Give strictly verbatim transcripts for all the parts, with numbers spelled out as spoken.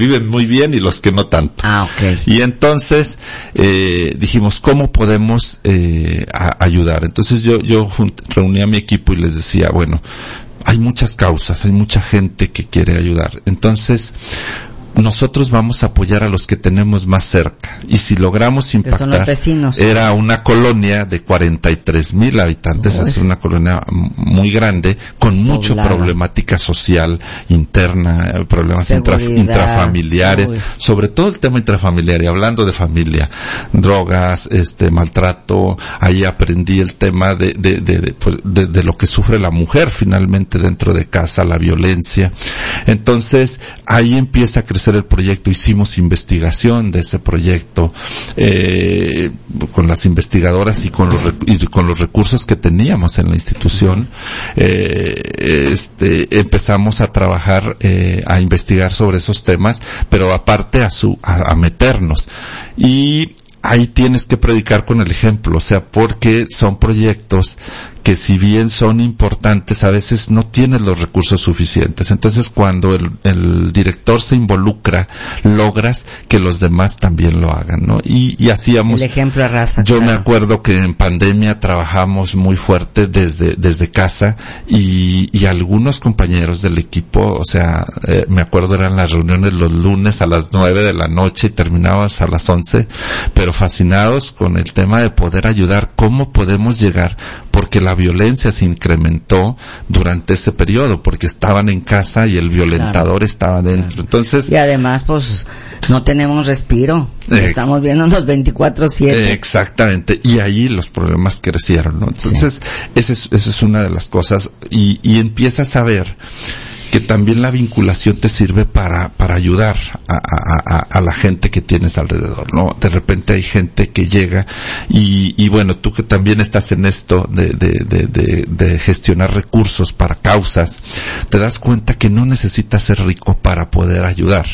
viven muy bien y los que no tanto. Ah, okay. Y entonces, eh, dijimos, ¿cómo podemos, eh, a, ayudar? Entonces yo, yo junt, reuní a mi equipo y les decía, bueno, hay muchas causas, hay mucha gente que quiere ayudar. Entonces, nosotros vamos a apoyar a los que tenemos más cerca. Y si logramos impactar, son los vecinos. Era una colonia de cuarenta y tres mil habitantes, es una colonia muy grande, con mucha problemática social interna, problemas intra, intrafamiliares, Uy. sobre todo el tema intrafamiliar, y hablando de familia, drogas, este, maltrato. Ahí aprendí el tema de, de, de, de, pues, de, de lo que sufre la mujer finalmente dentro de casa, la violencia. Entonces, ahí empieza a crecer el proyecto. Hicimos investigación de ese proyecto eh, con las investigadoras y con los y con los recursos que teníamos en la institución. Eh, este empezamos a trabajar, eh, a investigar sobre esos temas, pero aparte a su a, a meternos. Y ahí tienes que predicar con el ejemplo, o sea, porque son proyectos que si bien son importantes, a veces no tienes los recursos suficientes. Entonces, cuando el, el director se involucra, logras que los demás también lo hagan, ¿no? Y, y hacíamos... El ejemplo arrasa. Yo claro. me acuerdo que en pandemia trabajamos muy fuerte desde, desde casa, y, y algunos compañeros del equipo, o sea, eh, me acuerdo eran las reuniones los lunes a las nueve de la noche y terminábamos a las once, pero fascinados con el tema de poder ayudar, cómo podemos llegar, porque la violencia se incrementó durante ese periodo, porque estaban en casa y el violentador claro, estaba dentro. Claro. Entonces, y además, pues, no tenemos respiro. Ex- estamos viéndonos veinticuatro siete. Exactamente. Y ahí los problemas crecieron, ¿no? Entonces, sí. esa es, esa es una de las cosas. Y, y empiezas a ver que también la vinculación te sirve para, para ayudar a, a, a, a la gente que tienes alrededor, ¿no? De repente hay gente que llega y, y bueno, tú que también estás en esto de, de, de, de, de gestionar recursos para causas, te das cuenta que no necesitas ser rico para poder ayudar.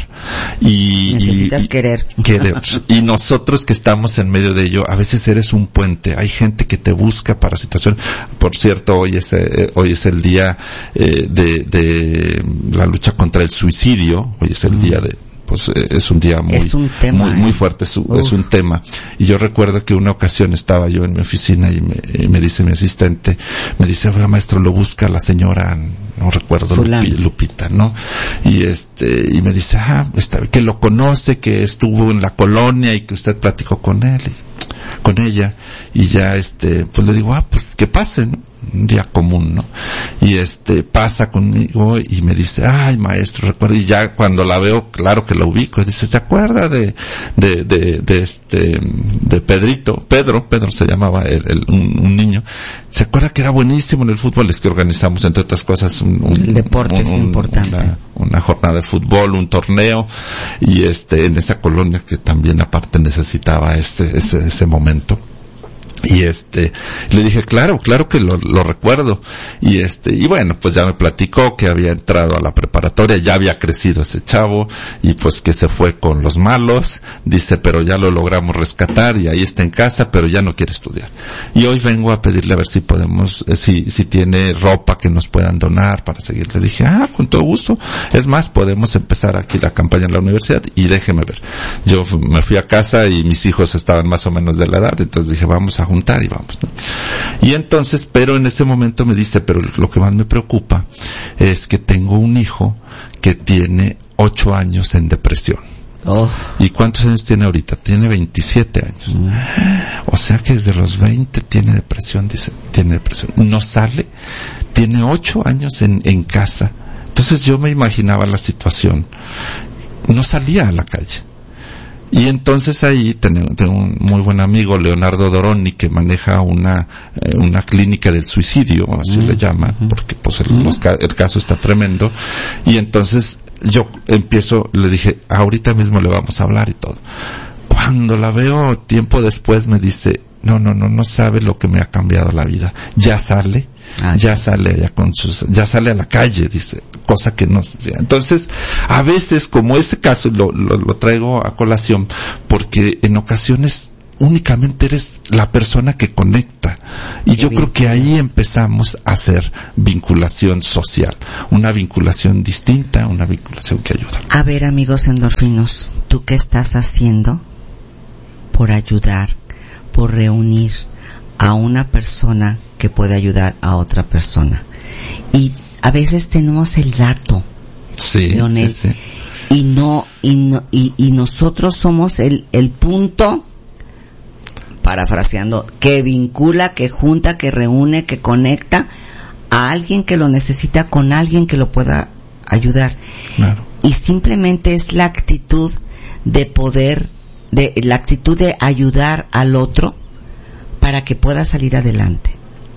Y, necesitas y, querer. querer. Y nosotros que estamos en medio de ello, a veces eres un puente. Hay gente que te busca para situaciones. Por cierto, hoy es, eh, hoy es el día, eh, de, de, la lucha contra el suicidio. Hoy es el mm. día de, pues es un día muy, es un tema, muy, muy fuerte, es un, es un tema. Y yo recuerdo que una ocasión estaba yo en mi oficina y me, y me dice mi asistente, me dice, oiga maestro, lo busca la señora, no recuerdo, Lupi, Lupita, ¿no? Y este, y me dice, ah, está, que lo conoce, que estuvo en la colonia y que usted platicó con él, y, con ella, y ya este, pues le digo, ah, pues que pase, ¿no? Un día común, ¿no? Y este, pasa conmigo y me dice, ay maestro, recuerdo, y ya cuando la veo, claro que la ubico, y dice, ¿se acuerda de, de, de, de este, de Pedrito? Pedro, Pedro se llamaba el, el, un, un niño, ¿se acuerda que era buenísimo en el fútbol? Es que organizamos, entre otras cosas, un, un el deporte un, es un, importante. Una, una jornada de fútbol, un torneo, y este, en esa colonia que también aparte necesitaba este, ese, ese momento. Y este, le dije, claro, claro que lo, lo recuerdo. Y este, y bueno, pues ya me platicó que había entrado a la preparatoria, ya había crecido ese chavo, y pues que se fue con los malos, dice, pero ya lo logramos rescatar y ahí está en casa, pero ya no quiere estudiar. Y hoy vengo a pedirle a ver si podemos, eh, si, si tiene ropa que nos puedan donar para seguir. Le dije, ah, con todo gusto. Es más, podemos empezar aquí la campaña en la universidad y déjeme ver. Yo me fui a casa y mis hijos estaban más o menos de la edad, entonces dije, vamos a juntar y vamos, ¿no? Y entonces, pero en ese momento me dice, pero lo que más me preocupa es que tengo un hijo que tiene ocho años en depresión. Oh. ¿Y cuántos años tiene ahorita? Tiene veintisiete años. Mm. O sea que desde los veinte tiene depresión, dice, tiene depresión. No sale, tiene ocho años en, en casa. Entonces yo me imaginaba la situación. No salía a la calle. Y entonces ahí tengo, tengo un muy buen amigo, Leonardo Doroni, que maneja una eh, una clínica del suicidio, así mm. le llaman, porque pues el, mm. los, el caso está tremendo. Y entonces yo empiezo, le dije, ahorita mismo le vamos a hablar y todo. Cuando la veo tiempo después me dice, no, no, no, no sabe lo que me ha cambiado la vida. Ya sale, ah, ya sí. sale allá con sus, ya sale a la calle, dice, cosa que no sé. Entonces, a veces, como ese caso, lo, lo, lo traigo a colación, porque en ocasiones únicamente eres la persona que conecta. Y yo creo que ahí empezamos a hacer vinculación social. Una vinculación distinta, una vinculación que ayuda. A ver, amigos endorfinos, ¿tú qué estás haciendo por ayudar, por reunir a una persona que puede ayudar a otra persona? Y a veces tenemos el dato, sí, Leonel, sí, sí. y no, y no, y, y nosotros somos el, el punto, parafraseando, que vincula, que junta, que reúne, que conecta a alguien que lo necesita con alguien que lo pueda ayudar. Claro. Y simplemente es la actitud de poder, de la actitud de ayudar al otro para que pueda salir adelante.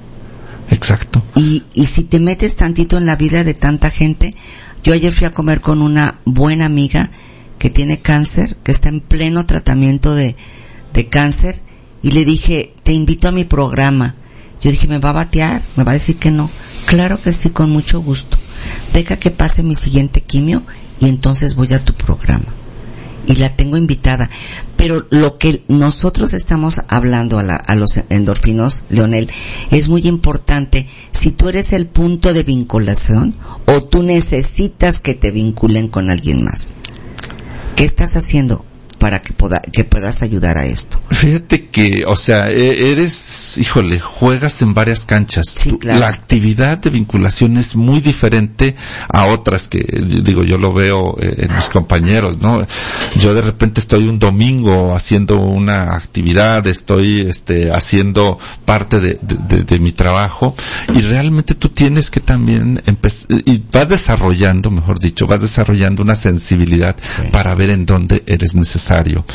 Exacto. Y, y si te metes tantito en la vida de tanta gente, yo ayer fui a comer con una buena amiga que tiene cáncer, que está en pleno tratamiento de, de cáncer, y le dije, te invito a mi programa. Yo dije, ¿me va a batear? ¿Me va a decir que no? Claro que sí, con mucho gusto. Deja que pase mi siguiente quimio y entonces voy a tu programa. Y la tengo invitada. Pero lo que nosotros estamos hablando a, la, a los endorfinos, Leonel, es muy importante. Si tú eres el punto de vinculación o tú necesitas que te vinculen con alguien más, ¿qué estás haciendo para que pueda, que puedas ayudar a esto? Fíjate que, o sea, eres, híjole, juegas en varias canchas. Sí, claro. La actividad de vinculación es muy diferente a otras que, digo, yo lo veo en mis compañeros, ¿no? Yo de repente estoy un domingo haciendo una actividad, estoy, este, haciendo parte de, de, de, de mi trabajo, y realmente tú tienes que también empezar, y vas desarrollando, mejor dicho, vas desarrollando una sensibilidad, sí, para ver en dónde eres necesario.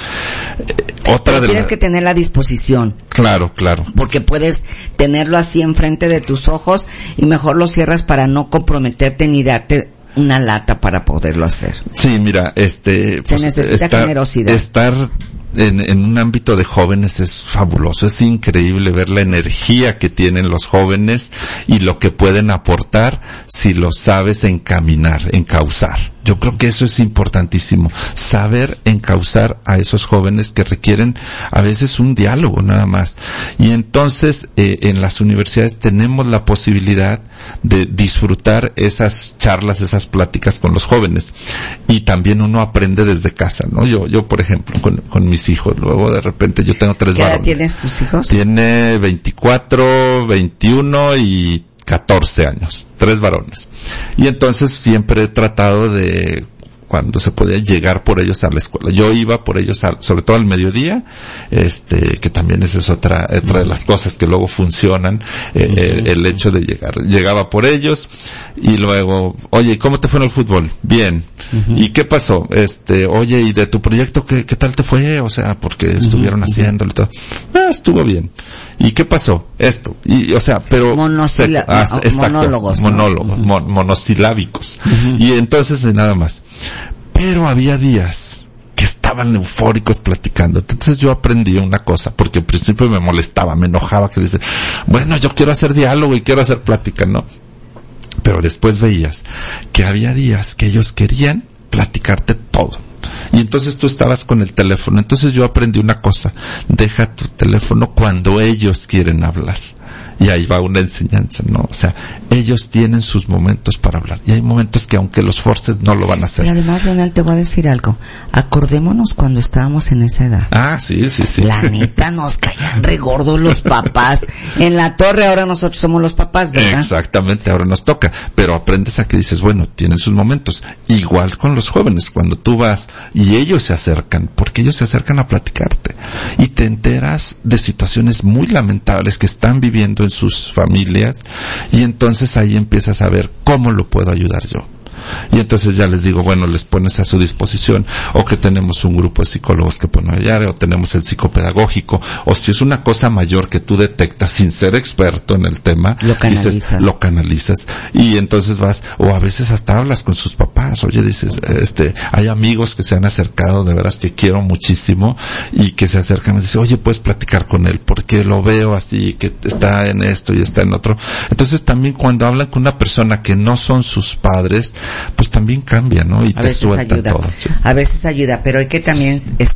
Eh, otra de tienes la... que tener la disposición. Claro, claro. Porque puedes tenerlo así enfrente de tus ojos y mejor lo cierras para no comprometerte ni darte una lata para poderlo hacer. Sí, mira, este... Se pues, necesita estar, generosidad. Estar en, en un ámbito de jóvenes es fabuloso, es increíble ver la energía que tienen los jóvenes y lo que pueden aportar si lo sabes encaminar, encauzar. Yo creo que eso es importantísimo, saber encauzar a esos jóvenes que requieren a veces un diálogo nada más. Y entonces eh, en las universidades tenemos la posibilidad de disfrutar esas charlas, esas pláticas con los jóvenes. Y también uno aprende desde casa, ¿no? Yo, yo por ejemplo, con, con mis hijos, luego de repente yo tengo tres varones. ¿Qué edad tienes tus hijos? Tiene veinticuatro, veintiuno y catorce años, tres varones. Y entonces siempre he tratado de, cuando se podía, llegar por ellos a la escuela. Yo iba por ellos, a, sobre todo al mediodía, este, que también esa es otra, otra de las cosas que luego funcionan, eh, uh-huh. el, el hecho de llegar. Llegaba por ellos, y luego, oye, ¿cómo te fue en el fútbol? Bien. Uh-huh. ¿Y qué pasó? Este, oye, ¿y de tu proyecto qué, qué tal te fue? O sea, porque uh-huh. estuvieron haciéndolo y todo. Ah, estuvo bien. ¿Y qué pasó? Esto. Y, o sea, pero... Monosila- ah, exacto, monólogos. ¿no? Monólogos, uh-huh. mon, monosilábicos. Uh-huh. Y entonces, nada más. Pero había días que estaban eufóricos platicando. Entonces yo aprendí una cosa, porque al principio me molestaba, me enojaba, que dice, bueno, yo quiero hacer diálogo y quiero hacer plática, ¿no? Pero después veías que había días que ellos querían platicarte todo. Y entonces tú estabas con el teléfono. Entonces yo aprendí una cosa, deja tu teléfono cuando ellos quieren hablar. Y ahí va una enseñanza, ¿no? O sea, ellos tienen sus momentos para hablar. Y hay momentos que aunque los forces no lo van a hacer. Pero además, Leonel, te voy a decir algo. Acordémonos cuando estábamos en esa edad. Ah, sí, sí, sí. La neta, nos caían regordos los papás. En la torre ahora nosotros somos los papás, ¿verdad? Exactamente, ahora nos toca. Pero aprendes a que dices, bueno, tienen sus momentos. Igual con los jóvenes, cuando tú vas y ellos se acercan, porque ellos se acercan a platicarte. Y te enteras de situaciones muy lamentables que están viviendo en sus familias, y entonces ahí empiezas a ver cómo lo puedo ayudar yo. Y entonces ya les digo, bueno, les pones a su disposición, o que tenemos un grupo de psicólogos que pueden ayudar, o tenemos el psicopedagógico, o si es una cosa mayor que tú detectas sin ser experto en el tema, lo canalizas. Dices, lo canalizas, y entonces vas, o a veces hasta hablas con sus papás. Oye, dices, este, hay amigos que se han acercado, de veras que quiero muchísimo, y que se acercan y dicen, oye, puedes platicar con él, porque lo veo así, que está en esto y está en otro. Entonces también cuando hablan con una persona que no son sus padres, pues también cambia, ¿no? Y a te sueltan todo. ¿Sí? A veces ayuda, pero hay que también es,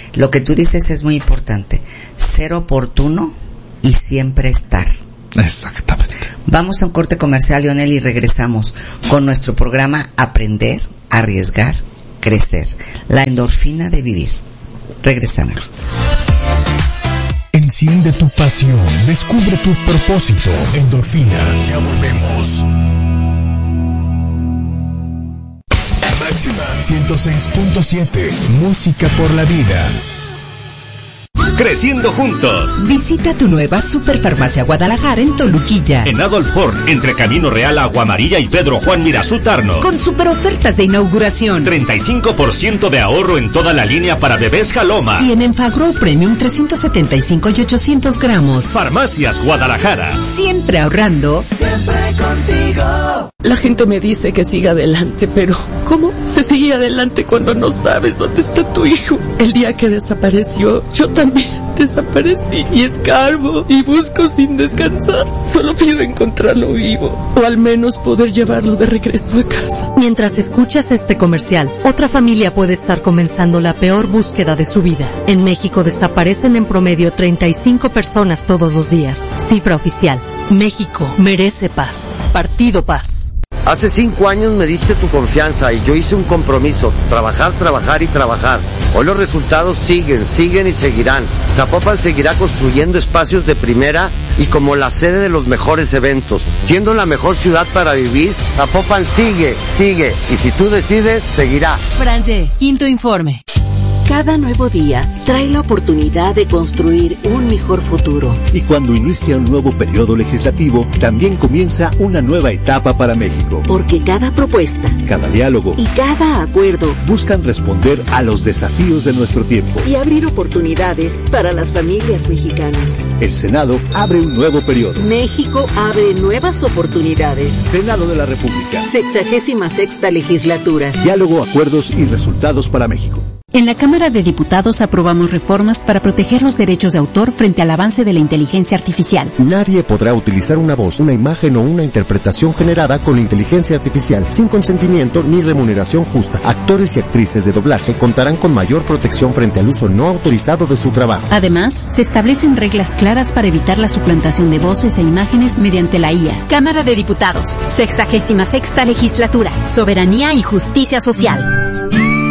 Lo que tú dices es muy importante. Ser oportuno y siempre estar. Exactamente. Vamos a un corte comercial, Leonel, y regresamos con nuestro programa Aprender, Arriesgar, Crecer. La endorfina de vivir. Regresamos. Enciende tu pasión, descubre tu propósito. Endorfina, ya volvemos. Máxima ciento seis punto siete, música por la vida. Creciendo juntos. Visita tu nueva Superfarmacia Guadalajara en Toluquilla. En Adolf Horn, entre Camino Real, Agua Amarilla y Pedro Juan Mirazú Tarno. Con super ofertas de inauguración. treinta y cinco por ciento de ahorro en toda la línea para bebés Jaloma. Y en Enfagrow Premium trescientos setenta y cinco y ochocientos gramos. Farmacias Guadalajara. Siempre ahorrando. Siempre contigo. La gente me dice que siga adelante, pero ¿cómo se sigue adelante cuando no sabes dónde está tu hijo? El día que desapareció, yo también desaparecí y escarbo y busco sin descansar. Solo pido encontrarlo vivo o al menos poder llevarlo de regreso a casa. Mientras escuchas este comercial, otra familia puede estar comenzando la peor búsqueda de su vida. En México desaparecen en promedio treinta y cinco personas todos los días. Cifra oficial. México merece paz. Partido Paz. Hace cinco años me diste tu confianza y yo hice un compromiso, trabajar, trabajar y trabajar. Hoy los resultados siguen, siguen y seguirán. Zapopan seguirá construyendo espacios de primera y como la sede de los mejores eventos. Siendo la mejor ciudad para vivir, Zapopan sigue, sigue y si tú decides, seguirá. Franje, quinto informe. Cada nuevo día trae la oportunidad de construir un mejor futuro. Y cuando inicia un nuevo periodo legislativo, también comienza una nueva etapa para México. Porque cada propuesta, cada diálogo y cada acuerdo buscan responder a los desafíos de nuestro tiempo y abrir oportunidades para las familias mexicanas. El Senado abre un nuevo periodo. México abre nuevas oportunidades. Senado de la República. Sexagésima sexta legislatura. Diálogo, acuerdos y resultados para México. En la Cámara de Diputados aprobamos reformas para proteger los derechos de autor frente al avance de la inteligencia artificial. Nadie podrá utilizar una voz, una imagen o una interpretación generada con inteligencia artificial sin consentimiento ni remuneración justa. Actores y actrices de doblaje contarán con mayor protección frente al uso no autorizado de su trabajo. Además, se establecen reglas claras para evitar la suplantación de voces e imágenes mediante la I A. Cámara de Diputados, sexagésima sexta legislatura, soberanía y justicia social.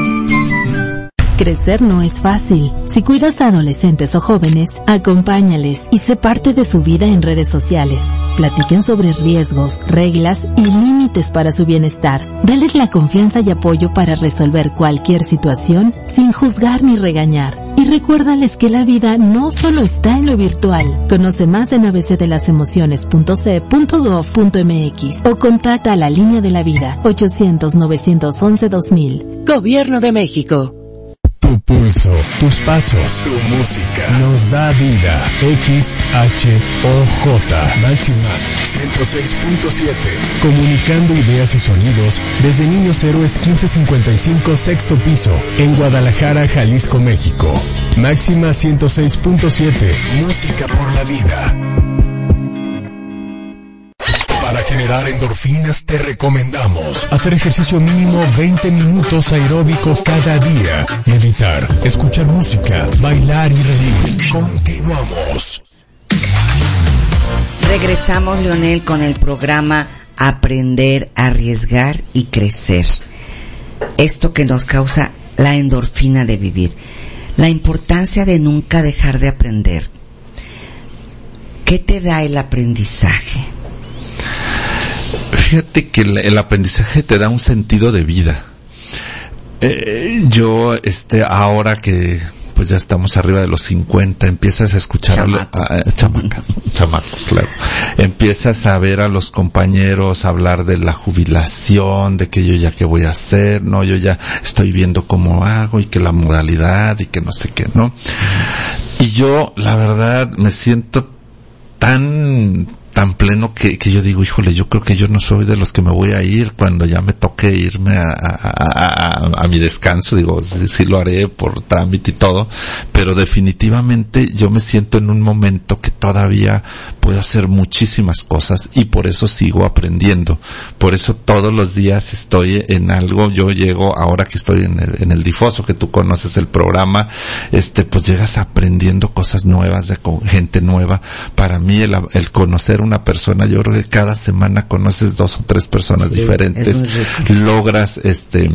Crecer no es fácil. Si cuidas a adolescentes o jóvenes, acompáñales y sé parte de su vida en redes sociales. Platiquen sobre riesgos, reglas y límites para su bienestar. Dales la confianza y apoyo para resolver cualquier situación sin juzgar ni regañar. Y recuérdales que la vida no solo está en lo virtual. Conoce más en a b c de las emociones punto c punto gov punto m x o contacta a la línea de la vida ochocientos, novecientos once, dos mil. Gobierno de México. Tu pulso, tus pasos, tu música nos da vida. X H O J Máxima ciento seis punto siete. Comunicando ideas y sonidos desde Niños Héroes quince cincuenta y cinco sexto piso en Guadalajara, Jalisco, México. Máxima ciento seis punto siete. Música por la vida. Para generar endorfinas te recomendamos hacer ejercicio mínimo veinte minutos aeróbico cada día, meditar, escuchar música, bailar y reír. Continuamos. Regresamos, Leonel, con el programa Aprender, Arriesgar y Crecer. Esto que nos causa la endorfina de vivir. La importancia de nunca dejar de aprender. ¿Qué te da el aprendizaje? Fíjate que el, el aprendizaje te da un sentido de vida. Eh, yo, este, ahora que pues ya estamos arriba de los cincuenta, empiezas a escuchar chamaco. a, a, chamaca, chamaco, claro. Empiezas a ver a los compañeros hablar de la jubilación, de que yo ya qué voy a hacer, no, yo ya estoy viendo cómo hago y que la modalidad y que no sé qué, ¿no? Y yo, la verdad, me siento tan tan pleno que, que yo digo, híjole, yo creo que yo no soy de los que me voy a ir cuando ya me toque irme a, a, a, a mi descanso. Digo, sí lo haré por trámite y todo, pero definitivamente yo me siento en un momento que todavía puedo puedo hacer muchísimas cosas y por eso sigo aprendiendo. Por eso todos los días estoy en algo. Yo llego, ahora que estoy en el, en el Difoso, que tú conoces el programa, este, pues llegas aprendiendo cosas nuevas de con gente nueva. Para mí el, el conocer una persona, yo creo que cada semana conoces dos o tres personas sí, diferentes, logras este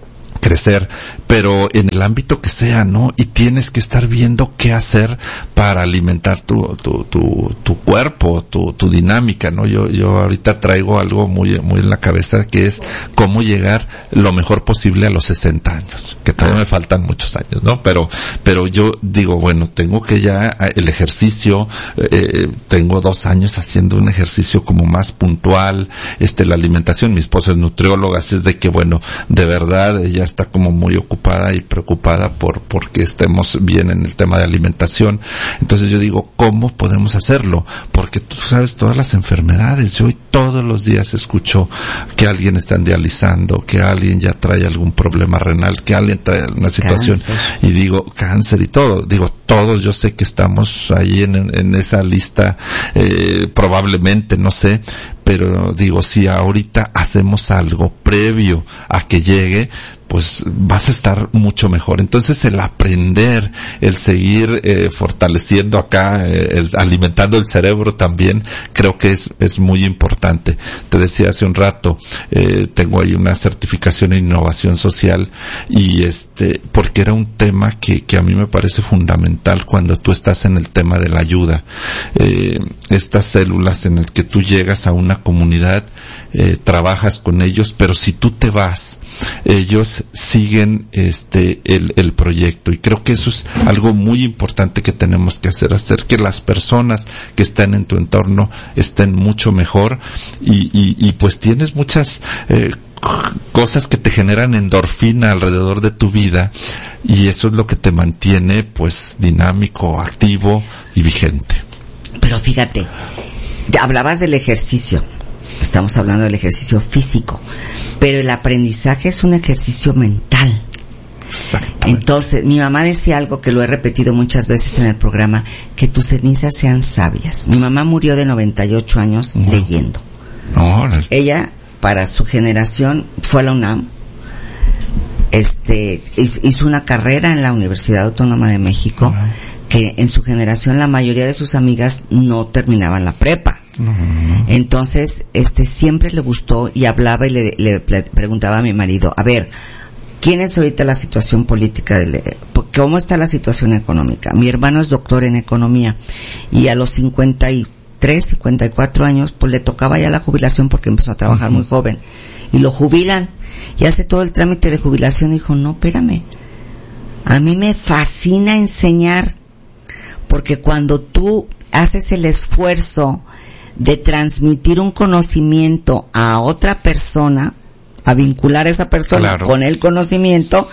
crecer, pero en el ámbito que sea, ¿no? Y tienes que estar viendo qué hacer para alimentar tu tu tu tu cuerpo, tu tu dinámica, ¿no? Yo yo ahorita traigo algo muy muy en la cabeza, que es cómo llegar lo mejor posible a los sesenta años, que todavía me faltan muchos años, ¿no? Pero pero yo digo, bueno, tengo que ya el ejercicio, eh, tengo dos años haciendo un ejercicio como más puntual, este la alimentación, mi esposa es nutrióloga, así es de que bueno, de verdad ella está como muy ocupada y preocupada por porque estemos bien en el tema de alimentación. Entonces yo digo, ¿cómo podemos hacerlo? Porque tú sabes todas las enfermedades. Yo hoy todos los días escucho que alguien está dializando, que alguien ya trae algún problema renal, que alguien trae una situación cáncer. Y digo, cáncer y todo. Digo, todos yo sé que estamos ahí en, en esa lista, eh, probablemente, no sé, pero digo, si ahorita hacemos algo previo a que llegue, pues vas a estar mucho mejor. Entonces el aprender, el seguir eh, fortaleciendo acá, eh, el, alimentando el cerebro también, creo que es es muy importante. Te decía hace un rato, eh, tengo ahí una certificación en innovación social y este, porque era un tema que que a mí me parece fundamental cuando tú estás en el tema de la ayuda. Eh, estas células en el que tú llegas a una comunidad, eh, trabajas con ellos, pero si tú te vas, ellos siguen este el el proyecto, y creo que eso es algo muy importante que tenemos que hacer, hacer que las personas que están en tu entorno estén mucho mejor, y y, y pues tienes muchas eh, cosas que te generan endorfina alrededor de tu vida, y eso es lo que te mantiene pues dinámico, activo y vigente. Pero fíjate, hablabas del ejercicio. Estamos hablando del ejercicio físico, pero el aprendizaje es un ejercicio mental. Entonces, mi mamá decía algo que lo he repetido muchas veces en el programa, que tus cenizas sean sabias. Mi mamá murió de noventa y ocho años uh-huh. leyendo. Oh, ella, para su generación, fue a la UNAM, este, hizo una carrera en la Universidad Autónoma de México, uh-huh. que en su generación la mayoría de sus amigas no terminaban la prepa. Uh-huh. Entonces, este, siempre le gustó y hablaba y le, le, le preguntaba a mi marido, a ver, ¿quién es ahorita la situación política? De, ¿Cómo está la situación económica? Mi hermano es doctor en economía y a los cincuenta y tres, cincuenta y cuatro años, pues le tocaba ya la jubilación porque empezó a trabajar uh-huh. muy joven. Y lo jubilan y hace todo el trámite de jubilación. Y dijo, no, espérame, a mí me fascina enseñar, porque cuando tú haces el esfuerzo de transmitir un conocimiento a otra persona, a vincular a esa persona claro. con el conocimiento,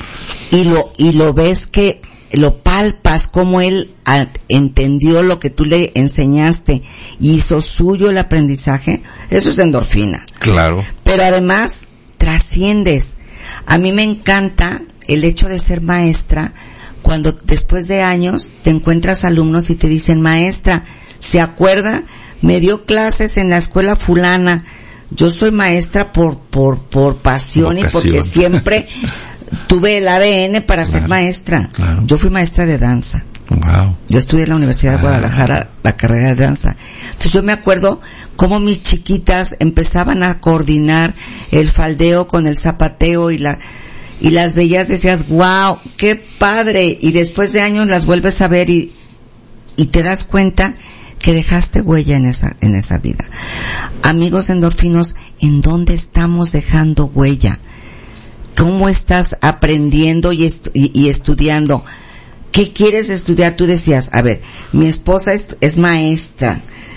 y lo y lo ves, que lo palpas como él a, entendió lo que tú le enseñaste y hizo suyo el aprendizaje, eso es endorfina. Claro. Pero además trasciendes. A mí me encanta el hecho de ser maestra, cuando después de años te encuentras alumnos y te dicen, maestra, ¿se acuerda? Me dio clases en la escuela fulana. Yo soy maestra por por por pasión Vocación. Y porque siempre tuve el A D N para claro, ser maestra. Claro. Yo fui maestra de danza. Wow. Yo estudié en la Universidad de Guadalajara ah. la carrera de danza. Entonces yo me acuerdo cómo mis chiquitas empezaban a coordinar el faldeo con el zapateo, y la y las veías, decías, wow, qué padre. Y después de años las vuelves a ver y y te das cuenta que dejaste huella en esa en esa vida. Amigos endorfinos, ¿en dónde estamos dejando huella? ¿Cómo estás aprendiendo y, estu- y, y estudiando? ¿Qué quieres estudiar? Tú decías, a ver, mi esposa es, es maestra,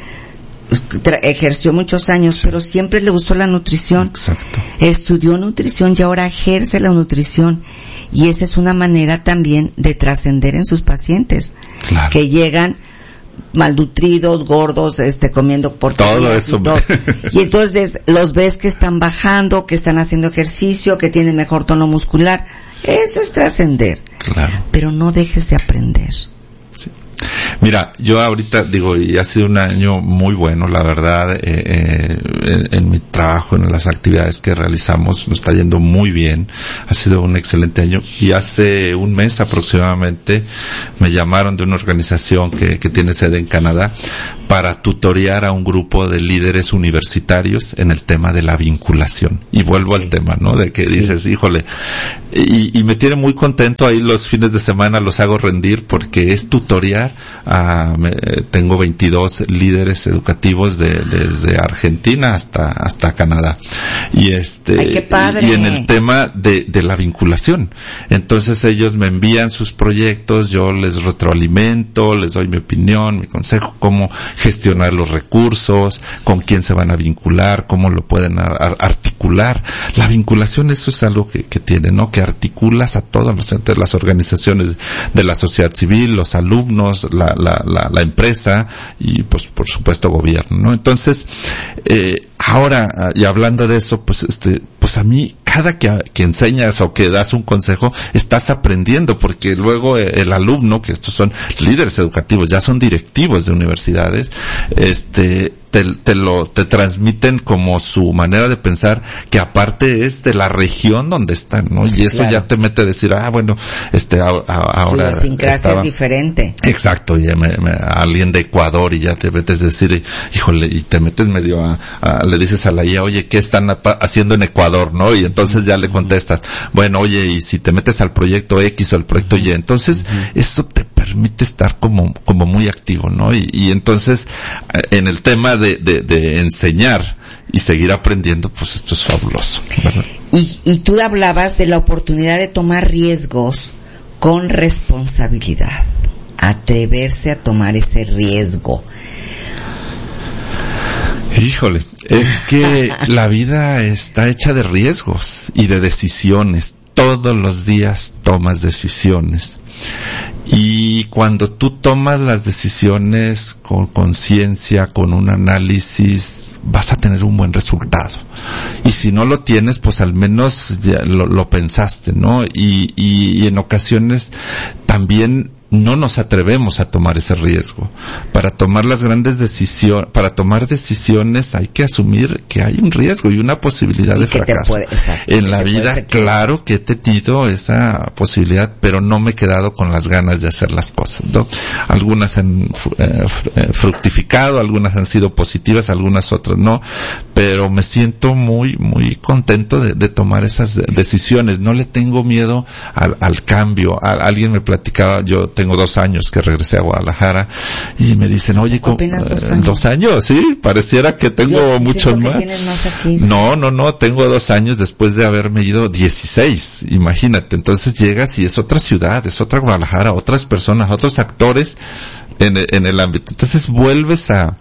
tra- ejerció muchos años, sí. pero siempre le gustó la nutrición. Exacto. Estudió nutrición y ahora ejerce la nutrición. Y esa es una manera también de trascender en sus pacientes. Claro. Que llegan malnutridos, gordos, este, comiendo por todo eso. Y, todo. Y entonces los ves que están bajando, que están haciendo ejercicio, que tienen mejor tono muscular. Eso es trascender. Claro. Pero no dejes de aprender. Sí. Mira, yo ahorita digo, y ha sido un año muy bueno, la verdad, eh, eh, en, en mi trabajo, en las actividades que realizamos, nos está yendo muy bien, ha sido un excelente año, y hace un mes aproximadamente me llamaron de una organización que, que tiene sede en Canadá para tutorear a un grupo de líderes universitarios en el tema de la vinculación. Y vuelvo al tema, ¿no? De que sí. dices, híjole, y, y me tiene muy contento, ahí los fines de semana los hago rendir porque es tutorear a, me, tengo veintidós líderes educativos de, desde Argentina hasta, hasta Canadá. Y este, Ay, qué padre. y en el tema de, de la vinculación. Entonces ellos me envían sus proyectos, yo les retroalimento, les doy mi opinión, mi consejo, cómo gestionar los recursos, con quién se van a vincular, cómo lo pueden ar- articular. La vinculación, eso es algo que, que tiene, ¿no? Que articulas a todas las, las organizaciones de la sociedad civil, los alumnos, la, la, la, la empresa y, pues, por supuesto, gobierno, ¿no? Entonces, eh, ahora, y hablando de eso, pues, este, pues a mí, cada que, que enseñas o que das un consejo, estás aprendiendo, porque luego el alumno, que estos son líderes educativos, ya son directivos de universidades, este, te, te lo, te transmiten como su manera de pensar, que aparte es de la región donde están, ¿no? Sí, y eso claro. ya te mete a decir, ah, bueno, este, a, a, ahora. Su idiosincrasia es diferente. Exacto, y me, me, alguien de Ecuador y ya te metes a decir, híjole, y te metes medio a, a le dices a la I A, oye, ¿qué están a, haciendo en Ecuador, no? Y entonces ya le contestas, bueno, oye, y si te metes al proyecto X o al proyecto Y, entonces uh-huh. eso te permite estar como, como muy activo, ¿no? Y, y entonces, en el tema de, de, de enseñar y seguir aprendiendo, pues esto es fabuloso, ¿verdad? Y, y tú hablabas de la oportunidad de tomar riesgos con responsabilidad, atreverse a tomar ese riesgo. Híjole, es que la vida está hecha de riesgos y de decisiones. Todos los días tomas decisiones. Y cuando tú tomas las decisiones con conciencia, con un análisis, vas a tener un buen resultado. Y si no lo tienes, pues al menos ya lo, lo pensaste, ¿no? Y, y, y en ocasiones también no nos atrevemos a tomar ese riesgo. Para tomar las grandes decisiones, para tomar decisiones hay que asumir que hay un riesgo y una posibilidad y de fracaso. Puede, en la vida, claro que he tenido esa posibilidad, pero no me he quedado con las ganas de hacer las cosas, ¿no? Algunas han eh, fructificado, algunas han sido positivas, algunas otras no, pero me siento muy, muy contento de, de tomar esas decisiones. No le tengo miedo al, al cambio. A, alguien me platicaba, yo tengo dos años que regresé a Guadalajara y me dicen, oye, ¿cómo, dos, años? dos años, sí, pareciera que tengo Yo, muchos más. más aquí, ¿sí? No, no, no, tengo dos años después de haberme ido dieciséis, imagínate. Entonces llegas y es otra ciudad, es otra Guadalajara, otras personas, otros actores en, en el ámbito. Entonces vuelves a,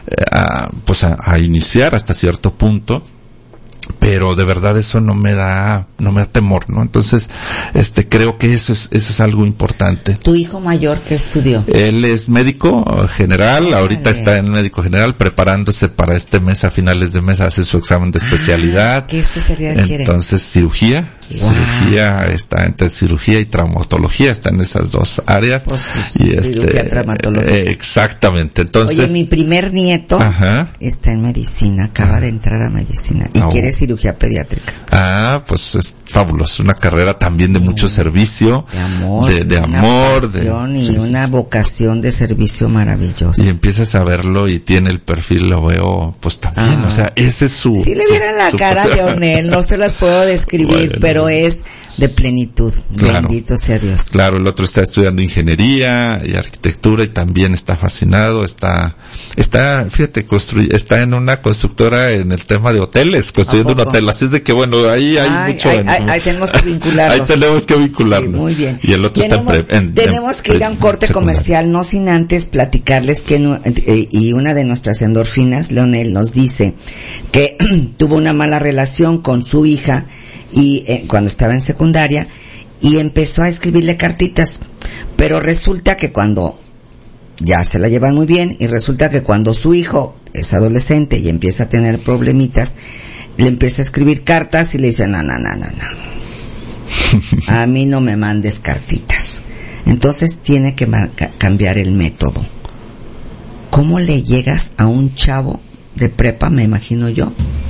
a pues a, a iniciar hasta cierto punto. Pero de verdad eso no me da, no me da temor, ¿no? Entonces, este, creo que eso es, eso es algo importante. ¿Tu hijo mayor qué estudió? Él es médico general, ah, ahorita bien. Está en médico general, preparándose para este mes, a finales de mes, hace su examen de especialidad. Ah, ¿qué especialidad quiere? Entonces, cirugía, wow. cirugía, está entre cirugía y traumatología, está en esas dos áreas. Pues, y cirugía, este, traumatología. Eh, exactamente, entonces. Oye, mi primer nieto ajá. está en medicina, acaba de entrar a medicina y oh. quiere cirugía pediátrica. Ah, pues es fabuloso, una carrera también de mucho servicio, de amor, de, de una amor, de y sí, una vocación de servicio maravillosa. Y empiezas a verlo y tiene el perfil, lo veo, pues también, ah. o sea, ese es su. Si le vieran la cara a Leonel, no se las puedo describir, bueno, pero es de plenitud. Claro, bendito sea Dios. Claro, el otro está estudiando ingeniería y arquitectura y también está fascinado, está, está, fíjate, construy, está en una constructora en el tema de hoteles, construyendo un hotel, así es de que bueno, ahí hay ay, mucho. Ahí, en, ahí, ahí tenemos que vincularnos. Ahí tenemos que vincularnos. Sí, muy bien. Y el otro tenemos, está en, pre, en Tenemos en, que ir a un corte secundario. Comercial, no sin antes platicarles que, eh, y una de nuestras endorfinas, Leonel, nos dice que tuvo una mala relación con su hija y eh, cuando estaba en secundaria y empezó a escribirle cartitas, pero resulta que cuando ya se la llevan muy bien y resulta que cuando su hijo es adolescente y empieza a tener problemitas, le empieza a escribir cartas y le dice, no, no, no, no, no, a mí no me mandes cartitas. Entonces tiene que marca, cambiar el método. ¿Cómo le llegas a un chavo de prepa, me imagino yo,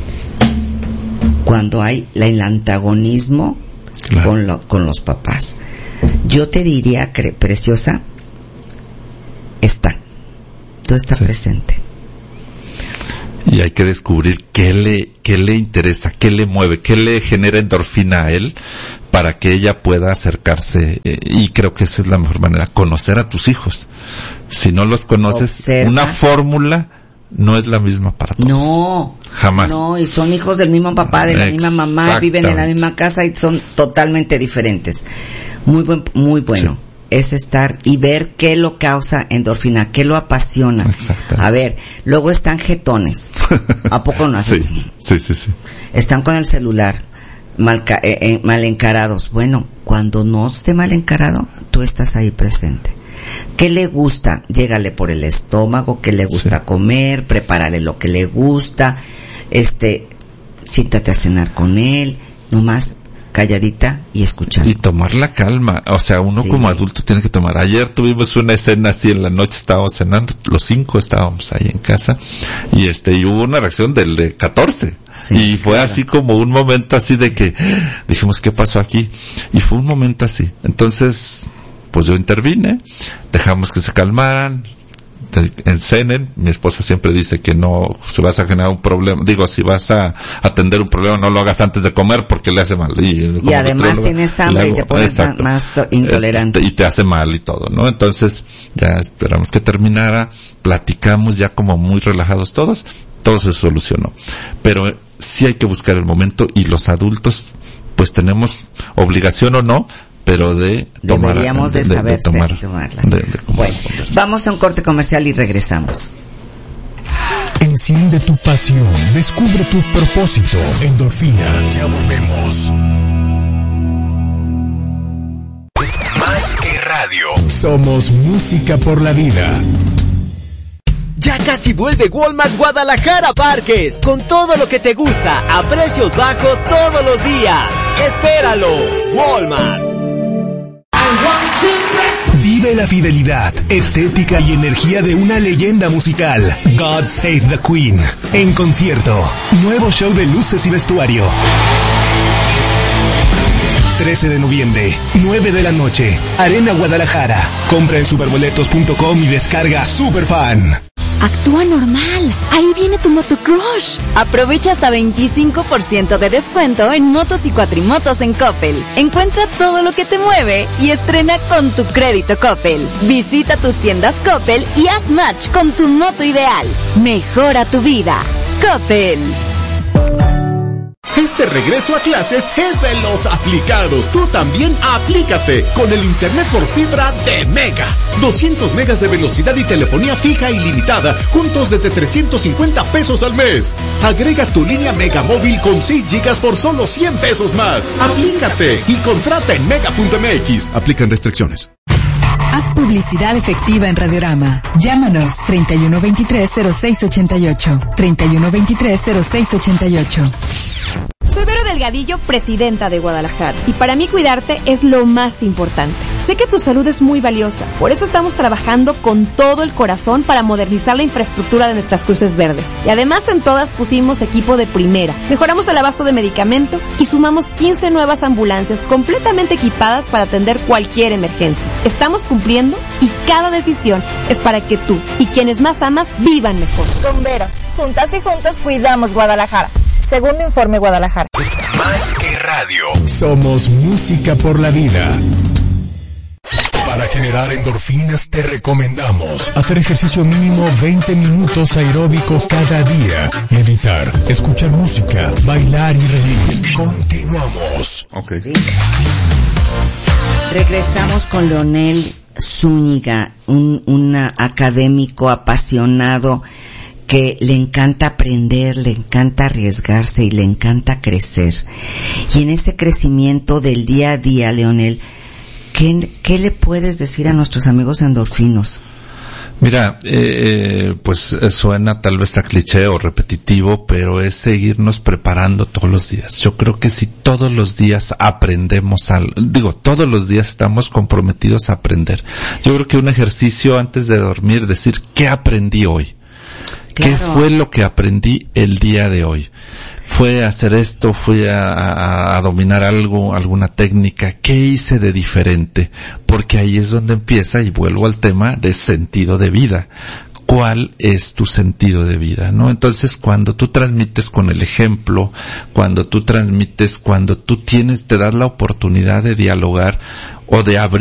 cuando hay la, el antagonismo claro. con, lo, con los papás? Yo te diría, cre, preciosa, está. Tú estás sí. presente. Y hay que descubrir qué le, qué le interesa, qué le mueve, qué le genera endorfina a él para que ella pueda acercarse. Eh, y creo que esa es la mejor manera, conocer a tus hijos. Si no los conoces, observa. Una fórmula no es la misma para todos. No. Jamás. No, y son hijos del mismo papá, de la misma mamá, viven en la misma casa y son totalmente diferentes. Muy buen, muy bueno. Sí. Es estar y ver qué lo causa endorfina, qué lo apasiona. A ver, luego están jetones. ¿A poco no hacen? Sí, sí, sí, sí. Están con el celular, mal, eh, eh, mal encarados. Bueno, cuando no esté mal encarado, tú estás ahí presente. ¿Qué le gusta? Llégale por el estómago, ¿qué le gusta sí. comer? Prepárale lo que le gusta. Este, siéntate a cenar con él, nomás calladita y escuchar. Y tomar la calma, o sea, uno sí. como adulto tiene que tomar. Ayer tuvimos una escena así en la noche, estábamos cenando, los cinco estábamos ahí en casa, y este, y hubo una reacción del de catorce. Sí, y fue claro. así como un momento así de que dijimos, ¿qué pasó aquí? Y fue un momento así. Entonces, pues yo intervine, dejamos que se calmaran, encenen. Mi esposa siempre dice que no, si vas a generar un problema, digo, si vas a atender un problema, no lo hagas antes de comer porque le hace mal. Y, y además tienes hambre y te pones exacto, más intolerante. Y te hace mal y todo, ¿no? Entonces, ya esperamos que terminara, platicamos ya como muy relajados todos, todo se solucionó. Pero sí hay que buscar el momento y los adultos, pues tenemos obligación o no, pero de tomar, deberíamos de, de saber de tomar, tomarlas. De, de bueno, vamos a un corte comercial y regresamos. Enciende tu pasión, descubre tu propósito. Endorfina, ya volvemos. Más que radio, somos música por la vida. Ya casi vuelve Walmart Guadalajara Parques, con todo lo que te gusta, a precios bajos todos los días. ¡Espéralo! Walmart. Vive la fidelidad, estética y energía de una leyenda musical. God Save the Queen. En concierto. Nuevo show de luces y vestuario. trece de noviembre, nueve de la noche. Arena Guadalajara. Compra en superboletos punto com y descarga Superfan. Actúa normal. Ahí viene tu motocrush. Aprovecha hasta veinticinco por ciento de descuento en motos y cuatrimotos en Coppel. Encuentra todo lo que te mueve y estrena con tu crédito Coppel. Visita tus tiendas Coppel y haz match con tu moto ideal. Mejora tu vida. Coppel. Este regreso a clases es de los aplicados. Tú también aplícate con el internet por fibra de Mega. doscientos megas de velocidad y telefonía fija ilimitada, juntos desde trescientos cincuenta pesos al mes. Agrega tu línea Mega móvil con seis gigas por solo cien pesos más. Aplícate y contrata en mega punto m x. Aplican restricciones. Haz publicidad efectiva en Radiorama. Llámanos treinta y uno veintitrés cero seis ochenta y ocho. treinta y uno veintitrés cero seis ochenta y ocho. Soy Vero Delgadillo, presidenta de Guadalajara, y para mí cuidarte es lo más importante. Sé que tu salud es muy valiosa, por eso estamos trabajando con todo el corazón para modernizar la infraestructura de nuestras cruces verdes. Y además en todas pusimos equipo de primera, mejoramos el abasto de medicamento y sumamos quince nuevas ambulancias completamente equipadas para atender cualquier emergencia. Estamos cumpliendo y cada decisión es para que tú y quienes más amas vivan mejor. Con Vero, juntas y juntos cuidamos Guadalajara. Segundo informe Guadalajara. Más que radio, somos música por la vida. Para generar endorfinas te recomendamos hacer ejercicio mínimo veinte minutos aeróbico cada día, meditar, escuchar música, bailar y reír. Continuamos. Okay. Sí. Regresamos con Leonel Zúñiga, un, un académico apasionado que le encanta aprender, le encanta arriesgarse y le encanta crecer. Y en ese crecimiento del día a día, Leonel, ¿qué, qué le puedes decir a nuestros amigos endorfinos? Mira, eh, pues suena tal vez a cliché o repetitivo, pero es seguirnos preparando todos los días. Yo creo que si todos los días aprendemos algo, digo, todos los días estamos comprometidos a aprender. Yo creo que un ejercicio antes de dormir, decir, ¿qué aprendí hoy? Claro. ¿Qué fue lo que aprendí el día de hoy? ¿Fue a hacer esto? ¿Fue a, a, a dominar algo, alguna técnica? ¿Qué hice de diferente? Porque ahí es donde empieza, y vuelvo al tema de sentido de vida. ¿Cuál es tu sentido de vida? ¿No? Entonces, cuando tú transmites con el ejemplo, cuando tú transmites, cuando tú tienes, te das la oportunidad de dialogar o de abrir